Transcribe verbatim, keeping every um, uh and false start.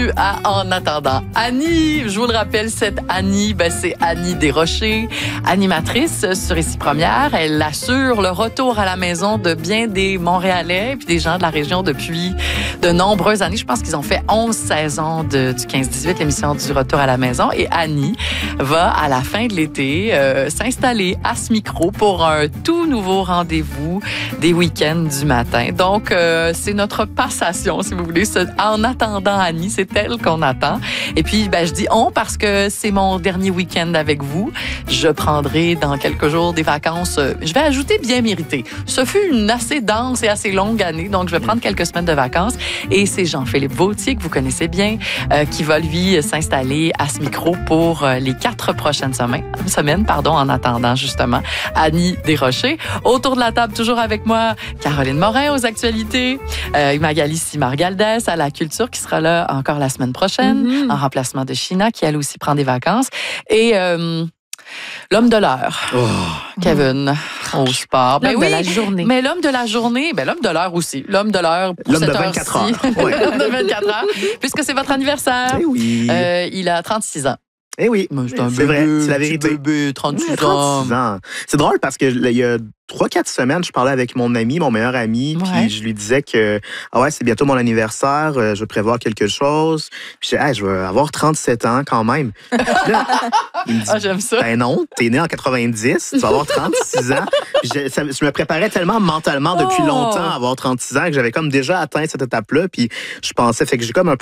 À En attendant Annie. Je vous le rappelle, cette Annie, ben, c'est Annie Desrochers, animatrice sur Ici Première. Elle assure le retour à la maison de bien des Montréalais et puis des gens de la région depuis de nombreuses années. Je pense qu'ils ont fait onze saisons de, du quinze dix-huit, l'émission du retour à la maison. Et Annie va, à la fin de l'été, euh, s'installer à ce micro pour un tout nouveau rendez-vous des week-ends du matin. Donc, euh, c'est notre passation, si vous voulez. Ce, en attendant Annie, c'est elle qu'on attend. Et puis, ben, je dis on parce que c'est mon dernier week-end avec vous. Je prendrai dans quelques jours des vacances. Je vais ajouter bien méritées. Ce fut une assez dense et assez longue année, donc je vais prendre quelques semaines de vacances. Et c'est Jean-Philippe Vauthier, que vous connaissez bien, euh, qui va, lui, s'installer à ce micro pour euh, les quatre prochaines semaines, semaines pardon, en attendant, justement, Annie Desrochers. Autour de la table, toujours avec moi, Caroline Morin aux actualités, euh, Magali Simard-Galdès à la culture, qui sera là encore la semaine prochaine, mm-hmm. en remplacement de China, qui elle aussi prend des vacances. Et euh, l'homme de l'heure, oh. Kevin, au sport. L'homme ben oui, de la journée. Mais l'homme de la journée, ben l'homme de l'heure aussi. L'homme de l'heure pour l'homme cette de vingt-quatre heures. Ouais. L'homme de vingt-quatre heures, puisque c'est votre anniversaire. Eh oui. Euh, il a trente-six ans. Eh oui, c'est, un c'est bébé, vrai, c'est la vérité. Bébé, trente-six, trente-six ans. C'est drôle parce que il y a trois, quatre semaines, je parlais avec mon ami, mon meilleur ami, ouais. puis je lui disais que ah ouais, c'est bientôt mon anniversaire, euh, je vais prévoir quelque chose. Puis je disais, hey, je vais avoir trente-sept ans quand même. Là, il me dit, ah, j'aime ça. Ben non, t'es né en quatre-vingt-dix, tu vas avoir trente-six ans. Je, ça, je me préparais tellement mentalement depuis oh. longtemps à avoir trente-six ans que j'avais comme déjà atteint cette étape-là, puis je pensais, fait que j'ai comme un